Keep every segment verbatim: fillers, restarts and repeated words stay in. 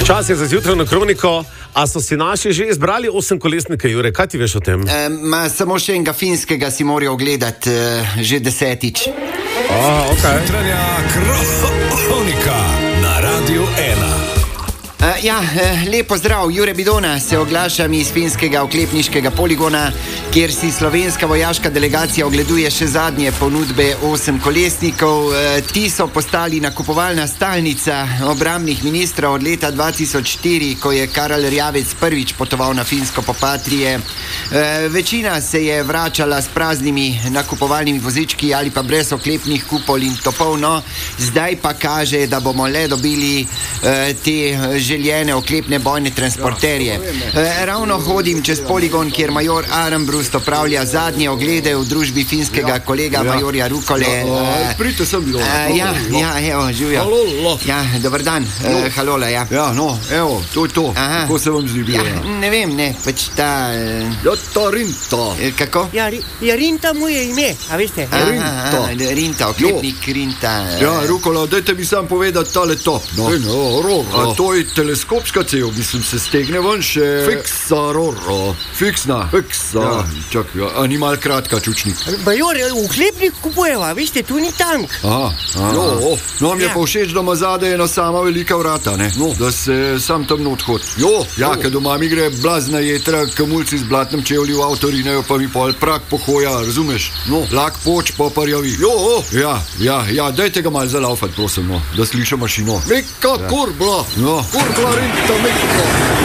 Čas je za zjutrajno kroniko, a so si naši že izbrali osemkolesnike, Jure, kaj ti veš o tem? E, ma, samo še enega finskega si morajo ogledati, e, že desetič. Aha, okay. Jutranja kronika na Radiu ena. Uh, ja, uh, lepo zdrav, Jure Bidona se oglašam iz finskega oklepniškega poligona, kjer si slovenska vojaška delegacija ogleduje še zadnje ponudbe osemkolesnikov. Uh, ti so postali nakupovalna stalnica obrambnih ministrov od leta dva tisoč štiri, ko je Karel Erjavec prvič potoval na Finsko po Patrie. Uh, večina se je vračala s praznimi nakupovalnimi vozički ali pa brez oklepnih kupol in topov, no, zdaj pa kaže, da bomo le dobili uh, te željene oklepne bojne transporterje. E, ravno hodim čez poligon, kjer major Armbrust opravlja zadnje oglede v družbi finskega kolega ja. majorja Rukole. Ja, Prite sem bilo. E, ja, ja, evo, živijo. Halola. Ja, dober dan. E, halola, ja. Ja, no, evo, to je to. Aha. Kako se vam zdi bilo? Ja, ne vem, ne, pač ta... E, ja, ta Rinta. E, kako? Ja, ja, Rinta mu je ime, a veste? Aha, Rinta. Aha, Rinta, oklepnik jo. Rinta. E. Ja, Rukola, dajte mi sam povedati tale top. No, no, ro, a to je teleskopska cev, mislim, se stegne ven še... Fiksa, roro. Fiksna, fiksa. Ja, čak, ja, animal kratka, čučnik. Major, uklepnik kupujeva, veste, tu ni tank. Aha, aha. Jo, no, mi je Ja. pa všeč, da ima zadaj ena sama velika vrata, ne? No. Da se sam tam odhod. Jo, ja, ker doma mi gre blazna jetra, kamulci z blatnem čevlji v avto rinejo, pa mi pol prak pohoja, razumeš? No, lak poč, pa parjavi. Jo, ja, ja, ja, dajte ga mal zalaufat, prosim, no, da sliša mašino. Meka ja. kurbla, no. Kurbla Rinta, meka.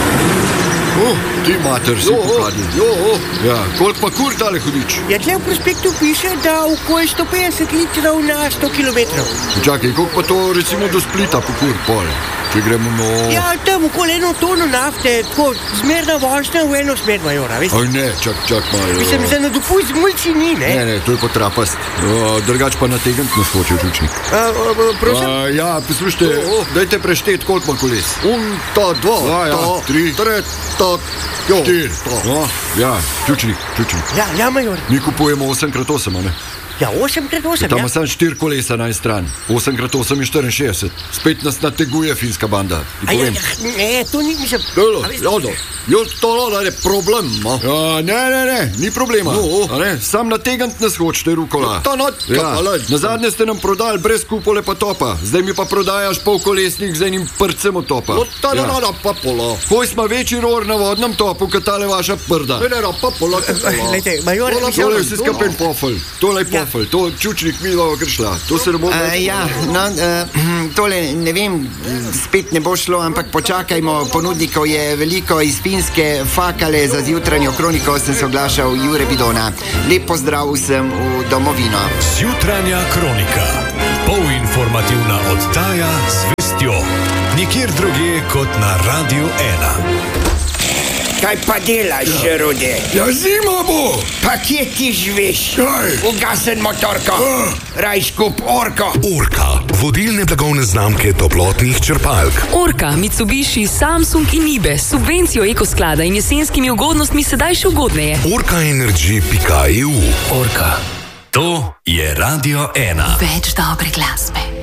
Oh, ti mater si pokladil. Jo, ja, koliko pa kur tale hudič? Ja, tle v prospektu piše, da okoli sto petdeset litrov na sto kilometrov. Čakaj, koliko pa to recimo do Splita po kur pol? Če gremo no... Ja, tam okoli eno tono nafte, tako zmerna vožnja v eno smer, majora, veste? Aj ne, čak, čak malo. Mislim, za nadopust mulci ni, ne? Ne, ne, to je pa trapast. O, drugač pa nategant nas hoče žučnik. A, a, prosim? A, ja, poslušajte, o, o, dajte prešteti, koliko ima koles. Un, ta, dva, ja, ja. ta, tri, tre, ta, jo, štir. No, ja, žučnik, žučnik. Ja, ja, major. Mi kupujemo osem krat osem, a ne? Ja, osem krat osem, Tam ja? ima samo štiri kolesa na en stran. osem krat osem je štiriinšestdeset. Spet nas nateguje finska banda. Ti A ja, povem. ja, ne, to ni, mislim... Dolo, a veste- jodo. Jo, to je problem, no. Ja, ne, ne, ne, ni problema. No, a ne, sam nategant nas hočete, Rukola. Ta not, ja. Na zadnje ste nam prodali brez kupole pa topa. Zdaj mi pa prodajaš polkolesnik z enim prcem od topa. No, ta ja. nada pa pola. Koj smo večji ror na vodnem topu, kot tale vaša prda. Ne, ne, ne, pa pola, pa pola. Glejte, major, Pola, mislim- tole je vse skupaj pofel. Tole je Ja. pofel. To čučnik Milo kršla. To se ne bo... Uh, ja, no, uh, tole, ne vem, spet ne bo šlo, ampak počakajmo, ponudnikov je veliko iz Finske, fakale za zjutranjo kroniko, sem se oglašal Jure Bidona. Lep pozdrav vsem v domovino. Jutranja kronika. Polinformativna oddaja z vestjo. Nikjer drugje kot na Radiu ena. Kaj pa delaš, Rode? Ja, zima bo! Pa kje ti živiš? Kaj? Ugasen motorko. Ah. Raj skup orko. Orka, vodilne blagovne znamke toplotnih črpalk. Orka, Mitsubishi, Samsung in Nibe s subvencijo ekosklada in jesenskimi ugodnostmi sedaj še ugodneje. orka energy pika e u. Orka. To je Radio ena. Več dobre glasbe.